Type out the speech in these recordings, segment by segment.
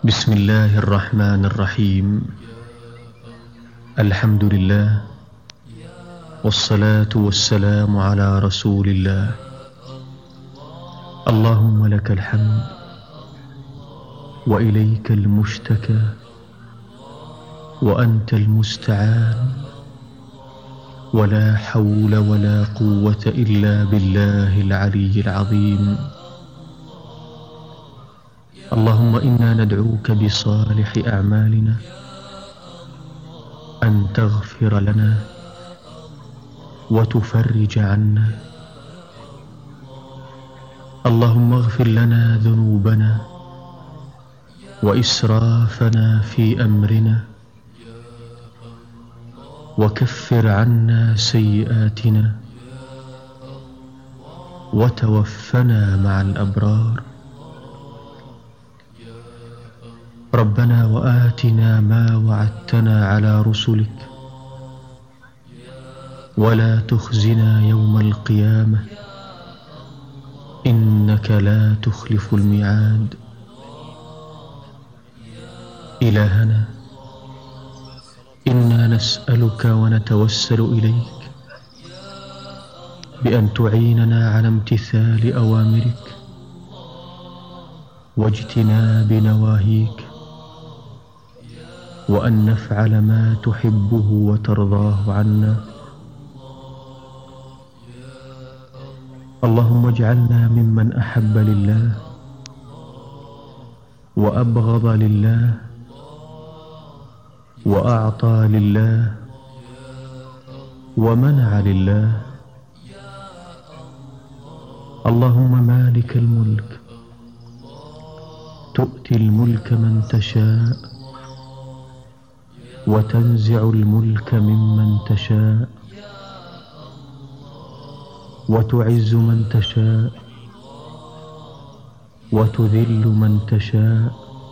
بسم الله الرحمن الرحيم. الحمد لله، والصلاة والسلام على رسول الله. اللهم لك الحمد وإليك المشتكى وأنت المستعان، ولا حول ولا قوة إلا بالله العلي العظيم. اللهم إنا ندعوك بصالح أعمالنا أن تغفر لنا وتفرج عنا. اللهم اغفر لنا ذنوبنا وإسرافنا في أمرنا، وكفر عنا سيئاتنا، وتوفنا مع الأبرار. ربنا وآتنا ما وعدتنا على رسلك، ولا تخزنا يوم القيامة إنك لا تخلف الميعاد. إلهنا، إنا نسألك ونتوسل إليك بأن تعيننا على امتثال أوامرك واجتناب نواهيك، وأن نفعل ما تحبه وترضاه عنا. اللهم اجعلنا ممن أحب لله وأبغض لله وأعطى لله ومنع لله. اللهم مالك الملك، تؤتي الملك من تشاء وتنزع الملك ممن تشاء، وتعز من تشاء وتذل من تشاء،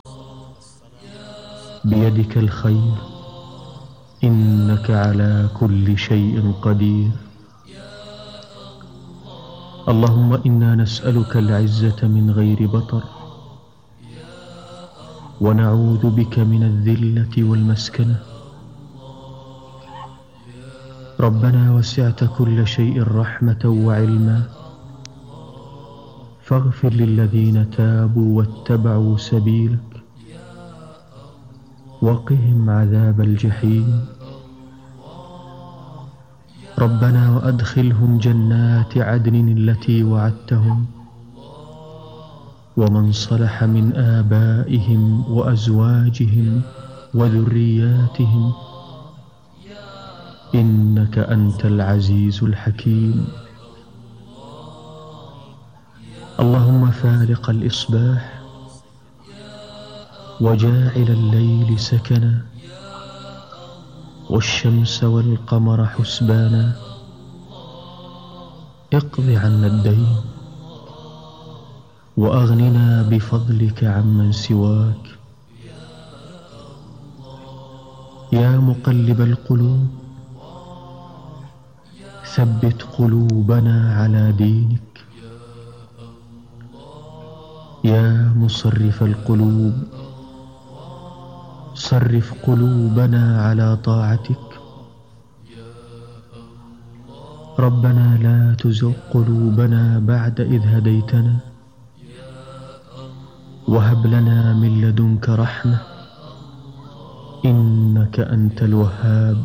بيدك الخير، إنك على كل شيء قدير. اللهم إنا نسألك العزة من غير بطر، ونعوذ بك من الذلة والمسكنة. ربنا وسعت كل شيء رحمة وعلما، فاغفر للذين تابوا واتبعوا سبيلك، وقهم عذاب الجحيم. ربنا وأدخلهم جنات عدن التي وعدتهم، ومن صلح من آبائهم وأزواجهم وذرياتهم، إنك أنت العزيز الحكيم. اللهم فالق الإصباح وجاعل الليل سكنا، والشمس والقمر حسبانا، اقض عنا الدين وأغننا بفضلك عمن سواك. يا مقلب القلوب، ثبت قلوبنا على دينك. يا مصرف القلوب، صرف قلوبنا على طاعتك. ربنا لا تزغ قلوبنا بعد إذ هديتنا، وهب لنا من لدنك رحمة، إنك أنت الوهاب.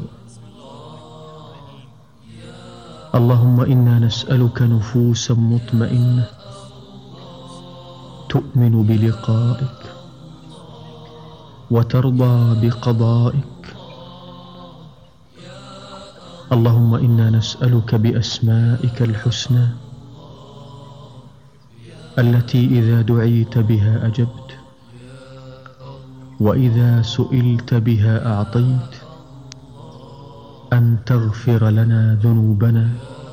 اللهم إنا نسألك نفوسا مطمئنة تؤمن بلقائك وترضى بقضائك. اللهم إنا نسألك بأسمائك الحسنى التي إذا دعيت بها أجبت، وإذا سئلت بها أعطيت، أن تغفر لنا ذنوبنا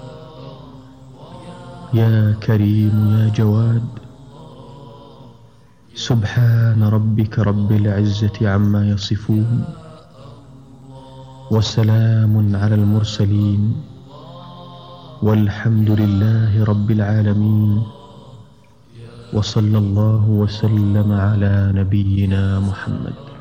يا كريم يا جواد. سبحان ربك رب العزة عما يصفون، وسلام على المرسلين، والحمد لله رب العالمين. وصلى الله وسلم على نبينا محمد.